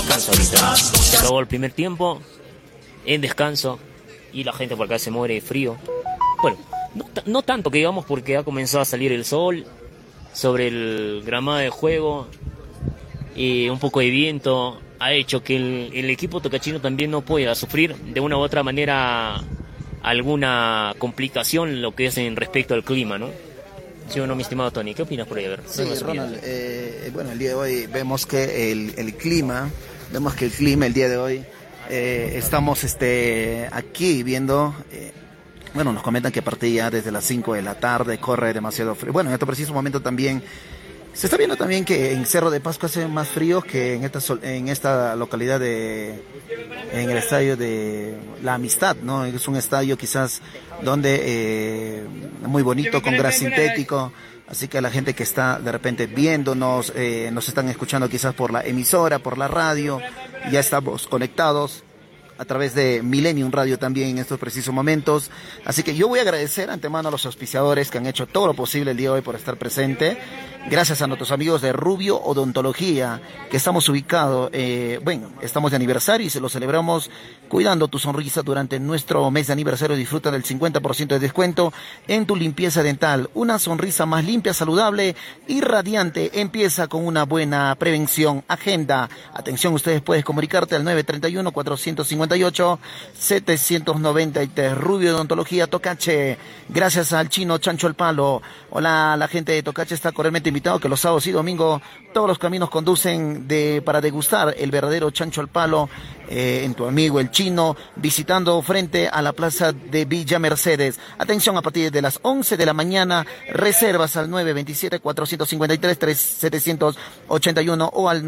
descanso ahorita. Se acabó el primer tiempo, en descanso, y la gente por acá se muere de frío. Bueno, no tanto que digamos, porque ha comenzado a salir el sol sobre el gramado de juego, y un poco de viento ha hecho que el equipo tocachino también no pueda sufrir de una u otra manera alguna complicación en lo que es en respecto al clima, ¿no? ¿Sí o no, mi estimado Tony? ¿Qué opinas por ahí? A ver, sí, Ronald, bueno, el día de hoy vemos que el clima el día de hoy, estamos aquí viendo, bueno, nos comentan que a partir ya desde las 5 de la tarde corre demasiado frío. Bueno, en este preciso momento también se está viendo también que en Cerro de Pasco hace más frío que en esta localidad en el estadio de La Amistad, ¿no? Es un estadio quizás donde muy bonito, con gras sintético, así que la gente que está de repente viéndonos, nos están escuchando quizás por la emisora, por la radio, ya estamos conectados a través de Millennium Radio también en estos precisos momentos. Así que yo voy a agradecer antemano a los auspiciadores que han hecho todo lo posible el día de hoy por estar presente. Gracias a nuestros amigos de Rubio Odontología, que estamos ubicados, estamos de aniversario y se lo celebramos cuidando tu sonrisa durante nuestro mes de aniversario. Disfruta del 50% de descuento en tu limpieza dental. Una sonrisa más limpia, saludable y radiante empieza con una buena prevención. Agenda. Atención, ustedes pueden comunicarte al 931-458-793. Rubio Odontología Tocache. Gracias al chino Chancho El Palo. Hola, la gente de Tocache está cordialmente invitado que los sábados y domingos todos los caminos conducen para degustar el verdadero Chancho al Palo, en tu amigo el chino, visitando frente a la plaza de Villa Mercedes. Atención, a partir de las 11 de la mañana, reservas al 927-453-781 o al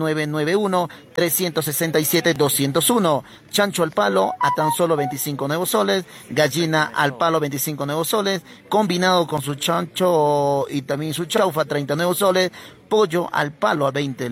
991-367-201. Chancho al Palo a tan solo 25 nuevos soles, gallina al palo 25 nuevos soles, combinado con su chancho y también su chaufa 30 nuevos soles, pollo al palo a 20